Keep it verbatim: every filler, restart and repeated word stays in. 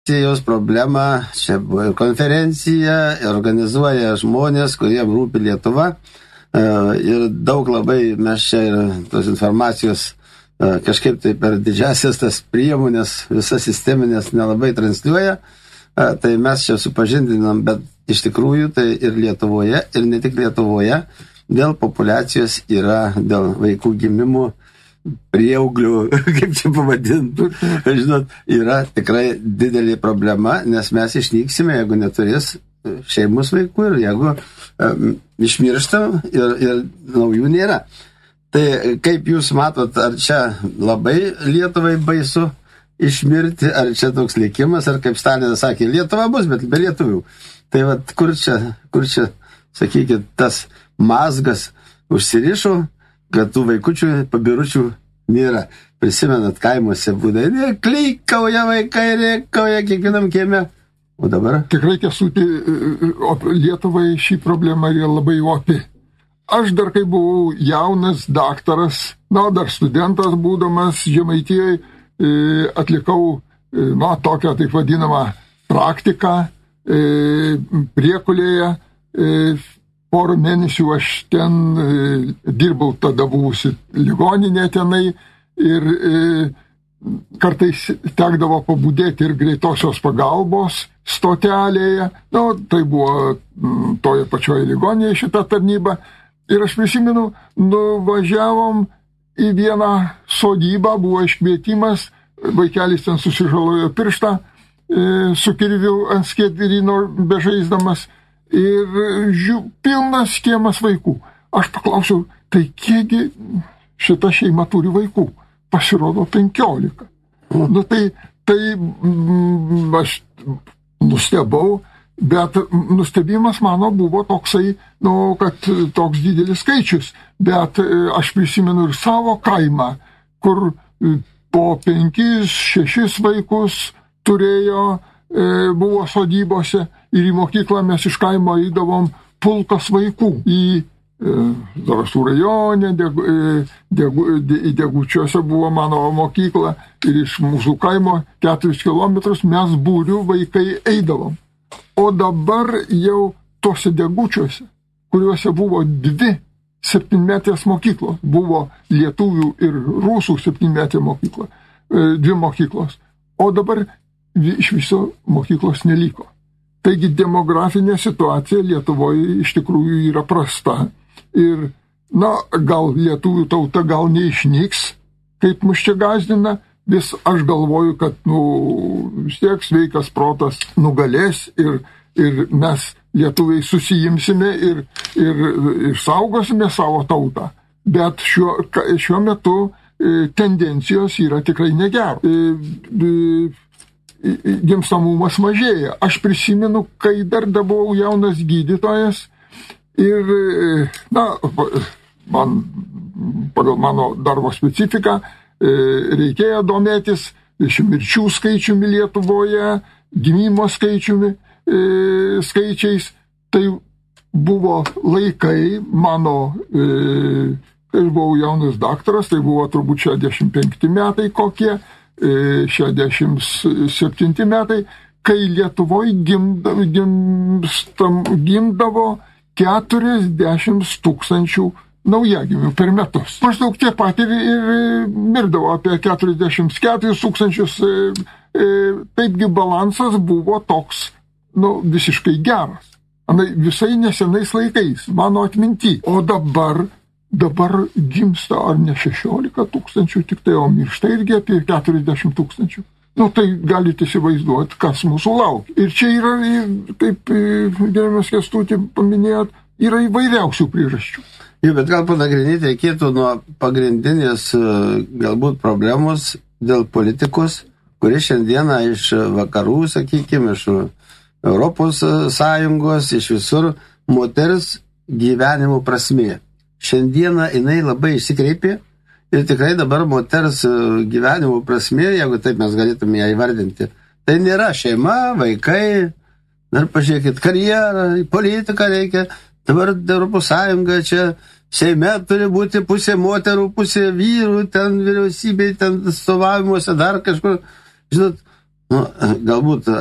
Jos problema, čia buvo ir konferencija, ir organizuoja žmonės, kuriem rūpi Lietuva. Ir daug labai mes čia ir tos informacijos kažkaip tai per didžiasias tas priemonės, visas sisteminės nelabai transliuoja. Tai mes čia supažindinam, bet iš tikrųjų tai ir Lietuvoje, ir ne tik Lietuvoje, dėl populiacijos yra, dėl vaikų gimimų, prieauglių, kaip čia pavadintų, žinot, yra tikrai didelė problema, nes mes išnyksime, jeigu neturės šeimos vaikų ir jeigu um, išmirštam ir, ir naujų nėra. Tai kaip jūs matot, ar čia labai Lietuvai baisu išmirti, ar čia toks likimas, ar kaip Stalinas sakė, Lietuva bus, bet be lietuvių. Tai vat kur čia, kur čia, sakykit, tas mazgas užsirišo, kad tų vaikučių, pabiručių nėra. Prisimenat, kaimuose būdai, klykauja vaikai, rėkauja kiekvienam kieme. O dabar? Tikrai, Kęstuti, Lietuvai šį problemą yra labai opi. Aš dar kai buvau jaunas daktaras, na, dar studentas būdamas Žemaitijoje, atlikau, na, tokią taip vadinamą praktiką Priekulėje. Porą mėnesių aš ten e, dirbau, tada buvusi ligoninė tenai ir e, kartais tekdavo pabudėti ir greitosios pagalbos stotelėje. Nu, tai buvo m, toje pačioje ligoninėje šita tarnyba. Ir aš prisimenu, nuvažiavom į vieną sodybą, buvo iškvietimas, vaikelis ten susižalojo pirštą, e, su kirviu ant skiedrino bežaisdamas. Ir žiū, pilnas kiemas vaikų. Aš paklausiau, tai kiekgi šita šeima turi vaikų? Pasirodo penkiolika. Nu tai, tai m, aš nustebau, bet nustebimas mano buvo toksai, nu, kad toks didelis skaičius. Bet aš prisimenu ir savo kaimą, kur po penkis, šešis vaikus turėjo, buvo sodybose ir į mokyklą mes iš kaimo eidavom pulkas vaikų. Į e, Zarasų rajone, degu, e, degu, de, į Degučiuose buvo mano mokykla ir iš mūsų kaimo keturis kilometrus mes būrių vaikai eidavom. O dabar jau tose Degučiuose, kuriuose buvo dvi septynmetės mokyklos, buvo lietuvių ir rusų septynmetė mokykla, e, dvi mokyklos. O dabar iš viso mokyklos neliko. Taigi demografinė situacija Lietuvoje iš tikrųjų yra prasta. Ir, na, gal lietuvių tauta gal neišnyks, kaip mus čia gąsdina, vis aš galvoju, kad, nu, vis tiek sveikas protas nugalės ir, ir mes lietuviai susijimsime ir, ir, ir saugosime savo tautą. Bet šiuo, šiuo metu e, tendencijos yra tikrai negeros. E, e, gimstamumas mažėja. Aš prisimenu, kai dar buvau jaunas gydytojas ir, na, man, pagal mano darbo specifiką reikėjo domėtis mirčių skaičiumi Lietuvoje, gimimo skaičiumi, skaičiais. Tai buvo laikai mano, kai aš buvau jaunas daktaras, tai buvo turbūt šešiasdešimt penkti metai kokie, šešiasdešimt septinti metai, kai Lietuvoje gimdavo, gimstam, gimdavo keturiasdešimt tūkstančių naujagimių per metus. Maždaug tiek pat ir, ir mirdavo apie keturiasdešimt keturis tūkstančius. Taipgi balansas buvo toks, nu, visiškai geras. Visai nesenais laikais, mano atminty. O dabar Dabar gimsta ar ne šešiolika tūkstančių, tik tai, o miršta irgi apie keturiasdešimt tūkstančių. Nu, tai galite įsivaizduoti, kas mūsų laukia. Ir čia yra, kaip gerbiamas Kęstuti paminėjot, yra įvairiausių priežasčių. Jau, bet gal panagrinėti reikėtų nuo pagrindinės galbūt problemos dėl politikos, kuri šiandieną iš vakarų, sakykime, iš Europos Sąjungos, iš visur moters gyvenimo prasmė. Šiandieną jinai labai išsikreipė ir tikrai dabar moters gyvenimo prasmė, jeigu taip mes galėtume ją įvardinti, tai nėra šeima, vaikai, dar pažiūrėkit, karjerą, politiką reikia, dabar Europos Sąjunga čia Seime turi būti pusė moterų, pusė vyrų, ten vyriausybėj, ten atstovavimuose, dar kažkur, žinot, nu, galbūt